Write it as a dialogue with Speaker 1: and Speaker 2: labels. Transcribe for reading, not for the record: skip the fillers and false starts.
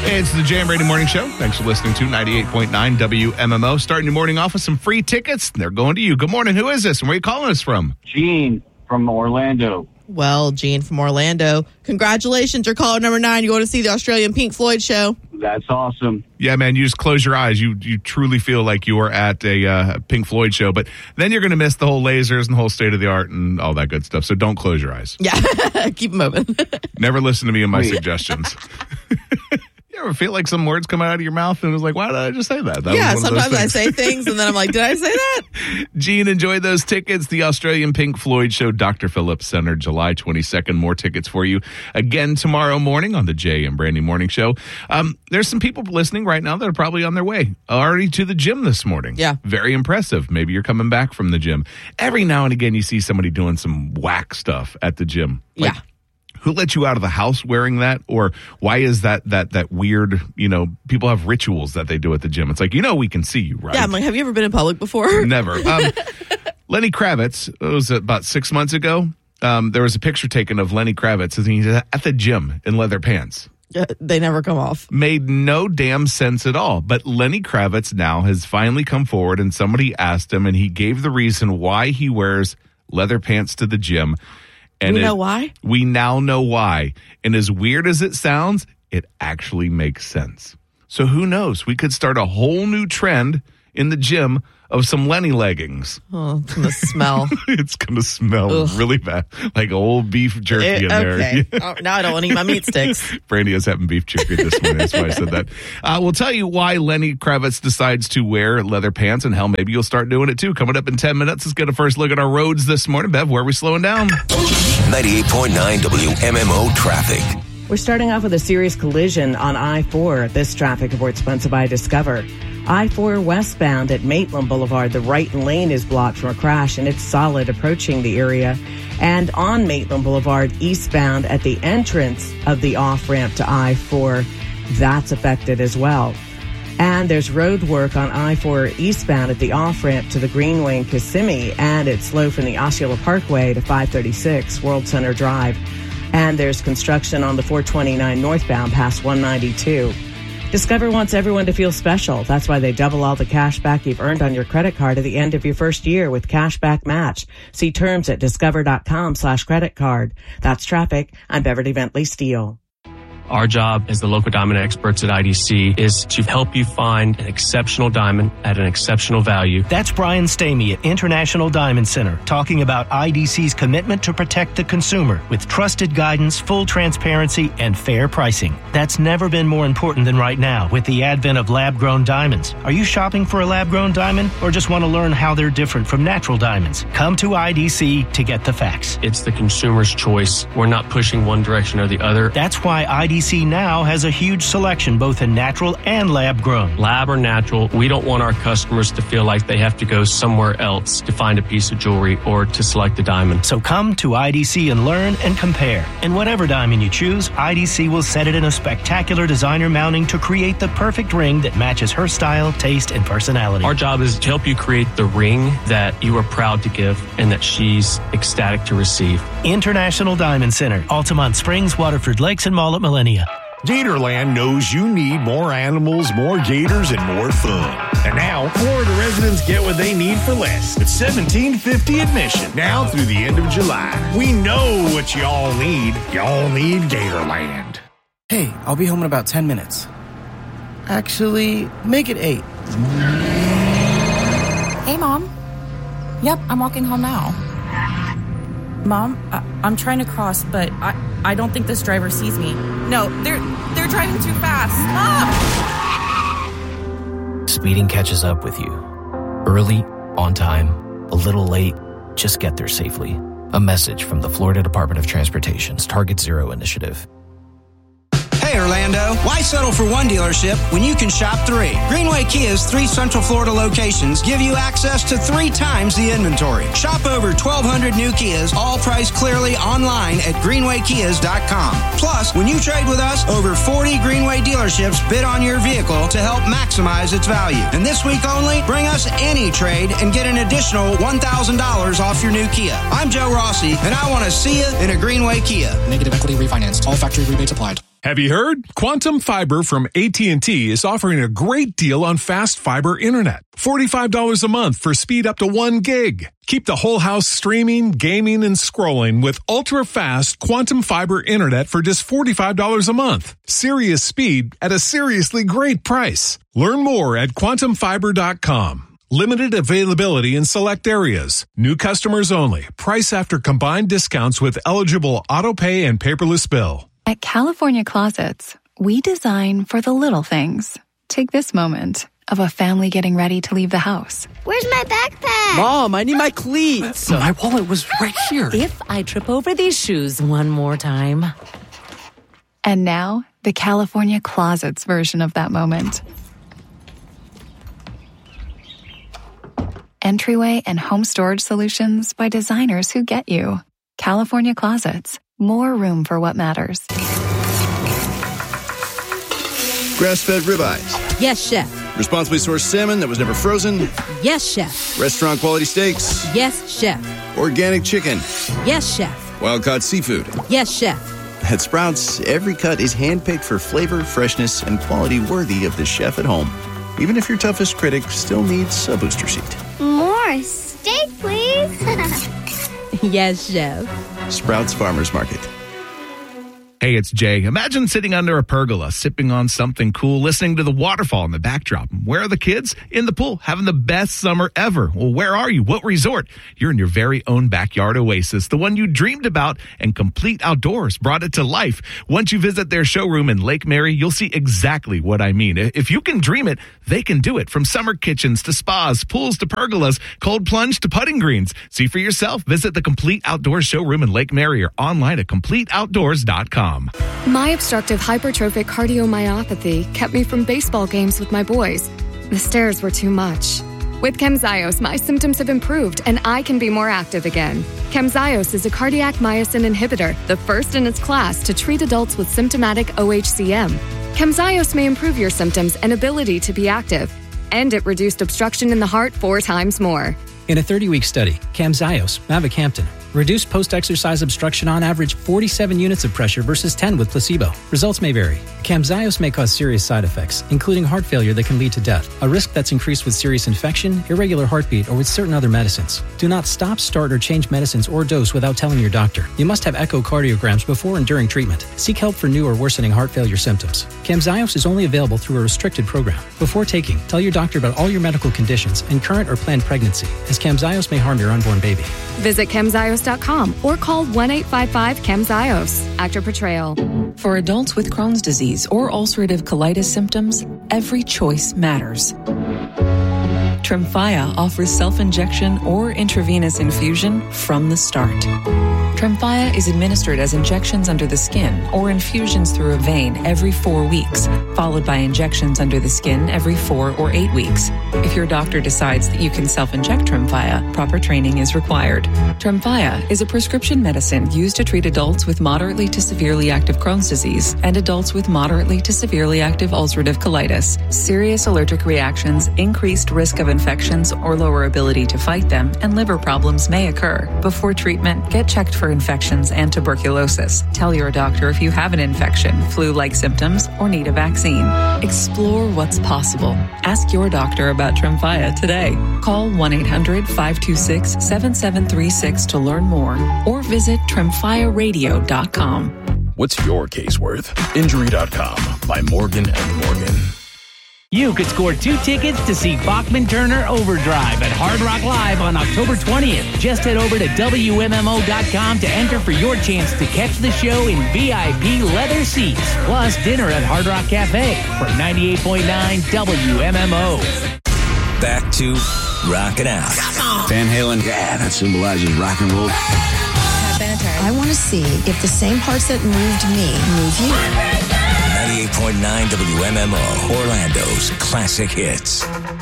Speaker 1: It's the Jay and Brady Morning Show. Thanks for listening to 98.9 WMMO. Starting your morning off with some free tickets. They're going to you. Good morning. Who is this and where are you calling us from?
Speaker 2: Gene from Orlando.
Speaker 3: Well, Gene from Orlando, congratulations. You're caller number 9. You go to see the Australian Pink Floyd show.
Speaker 2: That's awesome.
Speaker 1: Yeah, man, you just close your eyes. You truly feel like you are at a Pink Floyd show, but then you're going to miss the whole lasers and the whole state of the art and all that good stuff. So don't close your eyes.
Speaker 3: Yeah, keep them open.
Speaker 1: Never listen to me and my suggestions. You ever feel like some words come out of your mouth and it's like, why did I just say that?
Speaker 3: Sometimes I say things and then I'm like, did I say that?
Speaker 1: Gene, enjoy those tickets. The Australian Pink Floyd show, Dr. Phillips Center, July 22nd. More tickets for you again tomorrow morning on the Jay and Brandy Morning Show. There's some people listening right now that are probably on their way already to the gym this morning.
Speaker 3: Yeah.
Speaker 1: Very impressive. Maybe you're coming back from the gym. Every now and again, you see somebody doing some whack stuff at the gym.
Speaker 3: Yeah.
Speaker 1: Who let you out of the house wearing that? Or why is that weird, people have rituals that they do at the gym. It's like, we can see you, right?
Speaker 3: Yeah, I'm like, have you ever been in public before?
Speaker 1: Never. Lenny Kravitz, it was about 6 months ago. There was a picture taken of Lenny Kravitz as he's at the gym in leather pants.
Speaker 3: They never come off.
Speaker 1: Made no damn sense at all. But Lenny Kravitz now has finally come forward and somebody asked him and he gave the reason why he wears leather pants to the gym. And
Speaker 3: we know why?
Speaker 1: We now know why. And as weird as it sounds, it actually makes sense. So who knows? We could start a whole new trend in the gym of some Lenny leggings.
Speaker 3: Oh, it's going to smell.
Speaker 1: It's going to smell really bad. Like old beef jerky in there.
Speaker 3: Okay. Oh, now I don't want to eat my meat sticks.
Speaker 1: Brandy is having beef jerky this morning. That's why I said that. We'll tell you why Lenny Kravitz decides to wear leather pants, and hell, maybe you'll start doing it too. Coming up in 10 minutes, let's get a first look at our roads this morning. Bev, where are we slowing down?
Speaker 4: 98.9 WMMO traffic.
Speaker 5: We're starting off with a serious collision on I-4. This traffic report sponsored by Discover. I-4 westbound at Maitland Boulevard. The right lane is blocked from a crash, and it's solid approaching the area. And on Maitland Boulevard, eastbound at the entrance of the off-ramp to I-4, that's affected as well. And there's road work on I-4 eastbound at the off-ramp to the Greenway in Kissimmee, and it's slow from the Osceola Parkway to 536 World Center Drive. And there's construction on the 429 northbound past 192. Discover wants everyone to feel special. That's why they double all the cash back you've earned on your credit card at the end of your first year with Cashback Match. See terms at discover.com/credit card. That's traffic. I'm Beverly Bentley Steele.
Speaker 6: Our job as the local diamond experts at IDC is to help you find an exceptional diamond at an exceptional value.
Speaker 7: That's Brian Stamey at International Diamond Center talking about IDC's commitment to protect the consumer with trusted guidance, full transparency, and fair pricing. That's never been more important than right now with the advent of lab-grown diamonds. Are you shopping for a lab-grown diamond or just want to learn how they're different from natural diamonds? Come to IDC to get the facts.
Speaker 6: It's the consumer's choice. We're not pushing one direction or the other.
Speaker 7: That's why IDC now has a huge selection both in natural and lab-grown.
Speaker 6: Lab or natural, we don't want our customers to feel like they have to go somewhere else to find a piece of jewelry or to select a diamond.
Speaker 7: So come to IDC and learn and compare. And whatever diamond you choose, IDC will set it in a spectacular designer mounting to create the perfect ring that matches her style, taste, and personality.
Speaker 6: Our job is to help you create the ring that you are proud to give and that she's ecstatic to receive.
Speaker 7: International Diamond Center, Altamont Springs, Waterford Lakes, and Mall at Millennia.
Speaker 8: Gatorland knows you need more animals, more gators, and more fun. And now, Florida residents get what they need for less. It's $17.50 admission, now through the end of July. We know what y'all need. Y'all need Gatorland.
Speaker 9: Hey, I'll be home in about 10 minutes. Actually, make it 8.
Speaker 10: Hey, Mom. Yep, I'm walking home now. Mom, I'm trying to cross, but I don't think this driver sees me. No, they're driving too fast. Ah!
Speaker 9: Speeding catches up with you. Early, on time, a little late, just get there safely. A message from the Florida Department of Transportation's Target Zero initiative.
Speaker 11: Hey, Orlando, why settle for one dealership when you can shop 3? Greenway Kia's 3 Central Florida locations give you access to 3 times the inventory. Shop over 1,200 new Kias, all priced clearly online at greenwaykias.com. Plus, when you trade with us, over 40 Greenway dealerships bid on your vehicle to help maximize its value. And this week only, bring us any trade and get an additional $1,000 off your new Kia. I'm Joe Rossi, and I want to see you in a Greenway Kia.
Speaker 12: Negative equity refinanced. All factory rebates applied. Have you heard? Quantum Fiber from AT&T is offering a great deal on fast fiber internet. $45 a month for speed up to 1 gig. Keep the whole house streaming, gaming, and scrolling with ultra-fast Quantum Fiber internet for just $45 a month. Serious speed at a seriously great price. Learn more at quantumfiber.com. Limited availability in select areas. New customers only. Price after combined discounts with eligible auto-pay and paperless bill.
Speaker 13: At California Closets, we design for the little things. Take this moment of a family getting ready to leave the house.
Speaker 14: Where's my backpack?
Speaker 15: Mom, I need my cleats.
Speaker 16: My wallet was right here.
Speaker 17: If I trip over these shoes one more time.
Speaker 13: And now, the California Closets version of that moment. Entryway and home storage solutions by designers who get you. California Closets. More room for what matters.
Speaker 18: Grass-fed ribeyes.
Speaker 19: Yes, chef.
Speaker 18: Responsibly sourced salmon that was never frozen.
Speaker 19: Yes, chef.
Speaker 18: Restaurant quality steaks.
Speaker 19: Yes, chef.
Speaker 18: Organic chicken.
Speaker 19: Yes, chef.
Speaker 18: Wild-caught seafood.
Speaker 19: Yes, chef.
Speaker 18: At Sprouts, every cut is handpicked for flavor, freshness, and quality worthy of the chef at home. Even if your toughest critic still needs a booster seat.
Speaker 14: More steak, please.
Speaker 19: Yes, chef.
Speaker 18: Sprouts Farmers Market.
Speaker 1: Hey, it's Jay. Imagine sitting under a pergola, sipping on something cool, listening to the waterfall in the backdrop. Where are the kids? In the pool, having the best summer ever. Well, where are you? What resort? You're in your very own backyard oasis, the one you dreamed about, and Complete Outdoors brought it to life. Once you visit their showroom in Lake Mary, you'll see exactly what I mean. If you can dream it, they can do it. From summer kitchens to spas, pools to pergolas, cold plunge to putting greens. See for yourself. Visit the Complete Outdoors showroom in Lake Mary or online at CompleteOutdoors.com.
Speaker 20: My obstructive hypertrophic cardiomyopathy kept me from baseball games with my boys. The stairs were too much. With Camzyos, my symptoms have improved and I can be more active again. Camzyos is a cardiac myosin inhibitor, the first in its class to treat adults with symptomatic OHCM. Camzyos may improve your symptoms and ability to be active, and it reduced obstruction in the heart 4 times more.
Speaker 21: In a 30-week study, Camzyos, mavacamten, reduced post-exercise obstruction on average 47 units of pressure versus 10 with placebo. Results may vary. Camzyos may cause serious side effects, including heart failure that can lead to death, a risk that's increased with serious infection, irregular heartbeat, or with certain other medicines. Do not stop, start, or change medicines or dose without telling your doctor. You must have echocardiograms before and during treatment. Seek help for new or worsening heart failure symptoms. Camzyos is only available through a restricted program. Before taking, tell your doctor about all your medical conditions and current or planned pregnancy, as Camzyos may harm your unborn baby.
Speaker 20: Visit Camzyos.com or call 1-855-CAMZYOS. Actor portrayal.
Speaker 22: For adults with Crohn's disease or ulcerative colitis symptoms, every choice matters. Tremfya offers self-injection or intravenous infusion from the start. Tremfya is administered as injections under the skin or infusions through a vein every 4 weeks, followed by injections under the skin every 4 or 8 weeks. If your doctor decides that you can self-inject Tremfya, proper training is required. Tremfya is a prescription medicine used to treat adults with moderately to severely active Crohn's disease and adults with moderately to severely active ulcerative colitis. Serious allergic reactions, increased risk of infections or lower ability to fight them, and liver problems may occur. Before treatment, get checked for infections and tuberculosis. Tell your doctor if you have an infection, flu-like symptoms, or need a vaccine. Explore what's possible. Ask your doctor about Tremfya today. Call 1-800-526-7736 to learn more or visit TremfyaRadio.com.
Speaker 23: What's your case worth? Injury.com by Morgan & Morgan.
Speaker 24: You could score 2 tickets to see Bachman Turner Overdrive at Hard Rock Live on October 20th. Just head over to WMMO.com to enter for your chance to catch the show in VIP leather seats, plus dinner at Hard Rock Cafe from 98.9 WMMO.
Speaker 4: Back to Rockin' Out.
Speaker 25: Van Halen. Yeah, that symbolizes rock and roll.
Speaker 26: I want to see if the same parts that moved me move you.
Speaker 4: 98.9 WMMO, Orlando's classic hits.